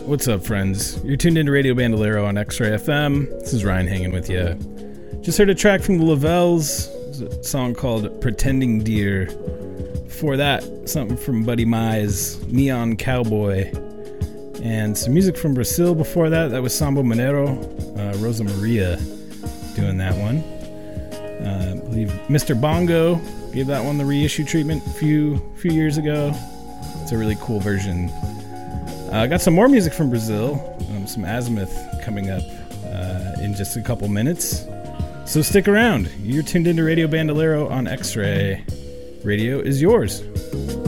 What's up, friends? You're tuned into Radio Bandolero on X-Ray FM. This is Ryan hanging with you. Just heard a track from the Lavelles, a song called Pretending Dear. Before that, something from Buddy Mize, Neon Cowboy. And some music from Brazil before that. That was Sambo Mineiro, Rosa Maria doing that one. I believe Mr. Bongo gave that one the reissue treatment a few years ago. It's a really cool version. I got some more music from Brazil, some Azimuth coming up in just a couple minutes. So stick around. You're tuned into Radio Bandolero on X-Ray. Radio is yours.